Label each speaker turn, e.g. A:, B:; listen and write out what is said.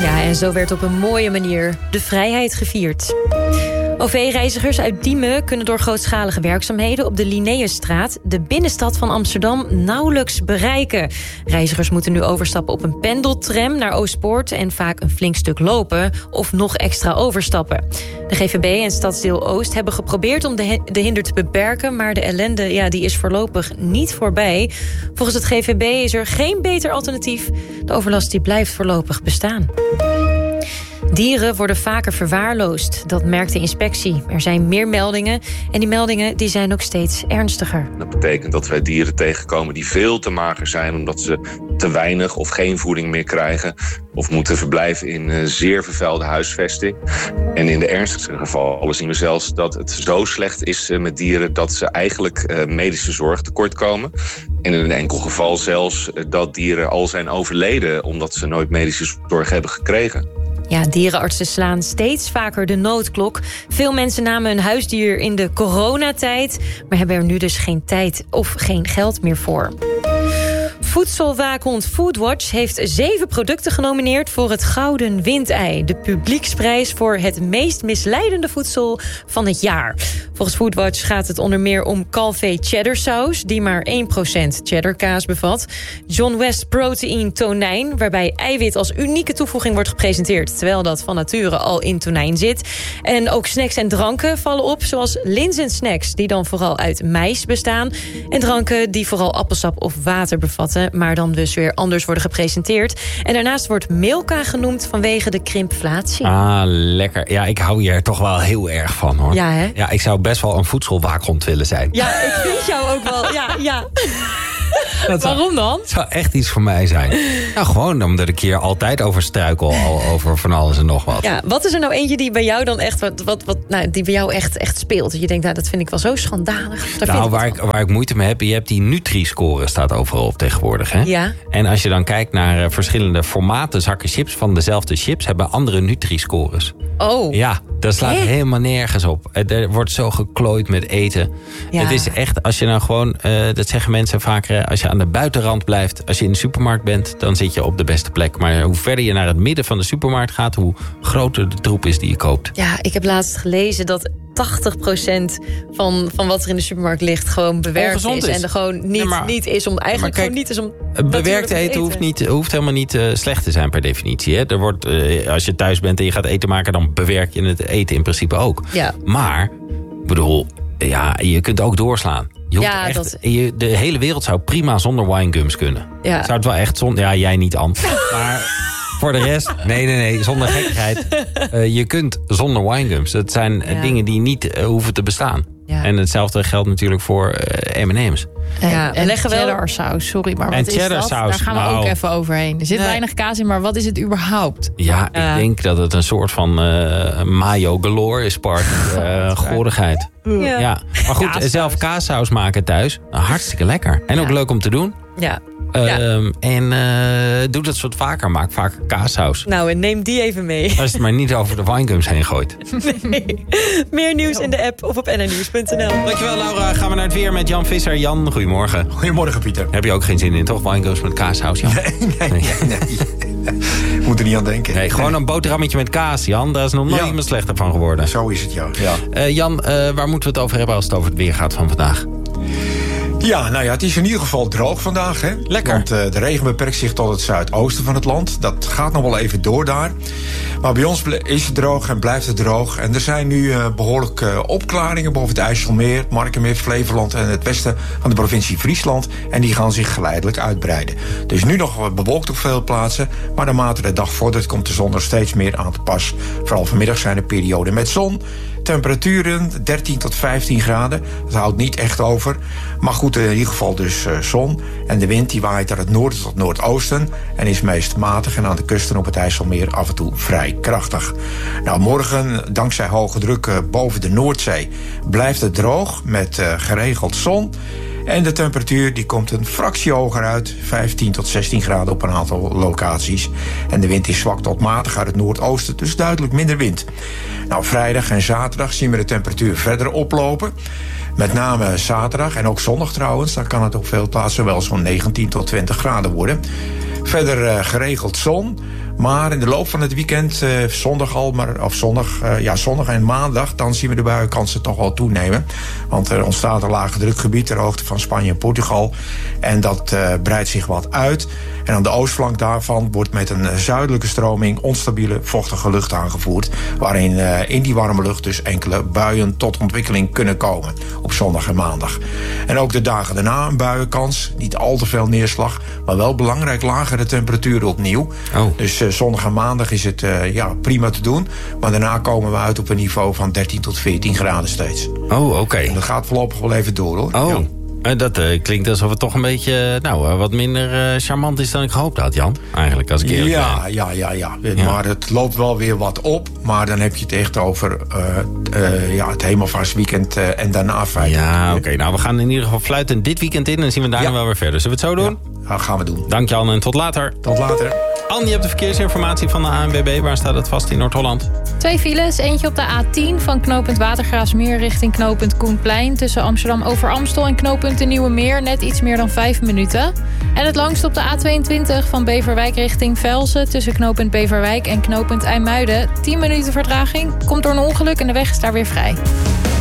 A: Ja, en zo werd op een mooie manier de vrijheid gevierd. OV-reizigers uit Diemen kunnen door grootschalige werkzaamheden op de Linnaeusstraat de binnenstad van Amsterdam nauwelijks bereiken. Reizigers moeten nu overstappen op een pendeltram naar Oostpoort en vaak een flink stuk lopen of nog extra overstappen. De GVB en Stadsdeel Oost hebben geprobeerd om de hinder te beperken, maar de ellende die is voorlopig niet voorbij. Volgens het GVB is er geen beter alternatief. De overlast die blijft voorlopig bestaan. Dieren worden vaker verwaarloosd. Dat merkt de inspectie. Er zijn meer meldingen en die meldingen die zijn ook steeds ernstiger.
B: Dat betekent dat wij dieren tegenkomen die veel te mager zijn omdat ze te weinig of geen voeding meer krijgen of moeten verblijven in zeer vervuilde huisvesting. En in de ernstigste gevallen zien we zelfs dat het zo slecht is met dieren dat ze eigenlijk medische zorg tekortkomen. En in een enkel geval zelfs dat dieren al zijn overleden omdat ze nooit medische zorg hebben gekregen.
A: Ja, dierenartsen slaan steeds vaker de noodklok. Veel mensen namen een huisdier in de coronatijd, maar hebben er nu dus geen tijd of geen geld meer voor. Voedselwaakhond Foodwatch heeft 7 producten genomineerd voor het Gouden Windei, de publieksprijs voor het meest misleidende voedsel van het jaar. Volgens Foodwatch gaat het onder meer om Calvé cheddar saus, die maar 1% cheddarkaas bevat. John West Protein tonijn, waarbij eiwit als unieke toevoeging wordt gepresenteerd, terwijl dat van nature al in tonijn zit. En ook snacks en dranken vallen op, zoals linzensnacks, die dan vooral uit mais bestaan. En dranken die vooral appelsap of water bevatten, maar dan dus weer anders worden gepresenteerd. En daarnaast wordt Milka genoemd vanwege de krimpflatie.
C: Ah, lekker. Ja, ik hou hier toch wel heel erg van, hoor.
A: Ja, hè?
C: Ja, ik zou best wel een voedselwaakhond willen zijn.
A: Ja, ik vind jou ook wel. Ja. Waarom dan?
C: Het zou echt iets voor mij zijn. Nou, gewoon omdat ik hier altijd over struikel, over van alles en nog wat.
A: Ja, wat is er nou eentje die bij jou dan echt die bij jou echt speelt? Dat je denkt, dat vind ik wel zo schandalig.
C: Waar ik moeite mee heb, je hebt die Nutri-score staat overal op tegenwoordig. Hè?
A: Ja.
C: En als je dan kijkt naar verschillende formaten zakken chips van dezelfde chips, hebben andere Nutri-scores.
A: Oh.
C: Ja, dat slaat helemaal nergens op. Er wordt zo geklooid met eten.
A: Ja.
C: Het is echt, als je nou gewoon, dat zeggen mensen vaker, als je aan de buitenrand blijft, als je in de supermarkt bent, dan zit je op de beste plek. Maar hoe verder je naar het midden van de supermarkt gaat, hoe groter de troep is die je koopt.
A: Ja, ik heb laatst gelezen dat 80% van wat er in de supermarkt ligt gewoon bewerkt is. En er gewoon niet is om eigenlijk gewoon niet is om
C: bewerkt eten hoeft helemaal niet slecht te zijn per definitie. Hè? Er wordt, als je thuis bent en je gaat eten maken, dan bewerk je het eten in principe ook.
A: Ja.
C: Maar, ik bedoel, je kunt ook doorslaan. De hele wereld zou prima zonder winegums kunnen.
A: Ja.
C: Zou het wel echt zonder... Ja, jij niet, Ann. Maar voor de rest... Nee, zonder gekkigheid. Je kunt zonder winegums. Dat zijn dingen die niet hoeven te bestaan. Ja. En hetzelfde geldt natuurlijk voor M&M's.
D: En cheddar saus, sorry, maar wat is dat? Daar gaan we ook even overheen. Er zit weinig kaas in, maar wat is het überhaupt?
C: Ja, ik denk dat het een soort van mayo galore is, part gorigheid. Ja. Maar goed, zelf kaassaus maken thuis, hartstikke lekker. En ook leuk om te doen.
A: Ja.
C: En doe dat soort vaker. Maak vaker kaassaus.
A: Nou, en neem die even mee.
C: Als je het maar niet over de winegums heen gooit.
A: Nee. Meer nieuws in de app of op nrnieuws.nl.
C: Dankjewel, Laura. Gaan we naar het weer met Jan Visser. Jan, goedemorgen.
E: Goedemorgen, Pieter.
C: Heb je ook geen zin in, toch? Winegums met kaassaus, Jan?
E: Nee. Moet er niet aan denken.
C: Nee, gewoon een boterhammetje met kaas, Jan. Daar is nog nooit iemand slechter van geworden.
E: Zo is het, ja.
C: Jan, waar moeten we het over hebben als het over het weer gaat van vandaag?
E: Ja, het is in ieder geval droog vandaag. Hè?
C: Lekker.
E: Want de regen beperkt zich tot het zuidoosten van het land. Dat gaat nog wel even door daar. Maar bij ons is het droog en blijft het droog. En er zijn nu behoorlijk opklaringen boven het IJsselmeer, Markenmeer, Flevoland en het westen van de provincie Friesland. En die gaan zich geleidelijk uitbreiden. Dus nu nog bewolkt op veel plaatsen. Maar naarmate de dag vordert komt de zon er steeds meer aan te pas. Vooral vanmiddag zijn er perioden met zon. Temperaturen 13 tot 15 graden. Dat houdt niet echt over. Maar goed, in ieder geval dus zon. En de wind die waait uit het noorden tot noordoosten. En is meest matig en aan de kusten op het IJsselmeer af en toe vrij krachtig. Morgen, dankzij hoge druk boven de Noordzee, blijft het droog met geregeld zon. En de temperatuur die komt een fractie hoger uit. 15 tot 16 graden op een aantal locaties. En de wind is zwak tot matig uit het noordoosten. Dus duidelijk minder wind. Vrijdag en zaterdag zien we de temperatuur verder oplopen. Met name zaterdag en ook zondag trouwens. Dan kan het op veel plaatsen wel zo'n 19 tot 20 graden worden. Verder geregeld zon. Maar in de loop van het weekend, zondag en maandag, dan zien we de buienkansen toch wel toenemen. Want er ontstaat een lage drukgebied ter hoogte van Spanje en Portugal. En dat breidt zich wat uit. En aan de oostflank daarvan wordt met een zuidelijke stroming onstabiele, vochtige lucht aangevoerd. Waarin in die warme lucht dus enkele buien tot ontwikkeling kunnen komen. Op zondag en maandag. En ook de dagen daarna een buienkans. Niet al te veel neerslag, maar wel belangrijk lagere temperaturen opnieuw. Dus zondag en maandag is het prima te doen. Maar daarna komen we uit op een niveau van 13 tot 14 graden steeds.
C: Oké.
E: En dat gaat voorlopig wel even door, hoor.
C: Ja. Dat klinkt alsof het toch een beetje wat minder charmant is dan ik gehoopt had, Jan. Eigenlijk, als ik eerlijk ben.
E: Ja. Maar het loopt wel weer wat op. Maar dan heb je het echt over het hemelvaartsweekend en daarna feitelijk.
C: Ja, oké. Nou, we gaan in ieder geval fluiten dit weekend in en zien we daarna wel weer verder. Zullen we het zo doen?
E: Ja, dat gaan we doen.
C: Dank Jan en tot later.
E: Tot later.
C: Anne, je hebt de verkeersinformatie van de ANWB. Waar staat het vast in Noord-Holland?
D: 2 files. Eentje op de A10 van knooppunt Watergraafsmeer richting knooppunt Koenplein. Tussen Amsterdam over Amstel en knooppunt de Nieuwe Meer. Net iets meer dan 5 minuten. En het langst op de A22 van Beverwijk richting Velsen. Tussen knooppunt Beverwijk en knooppunt IJmuiden. 10 minuten vertraging. Komt door een ongeluk en de weg is daar weer vrij.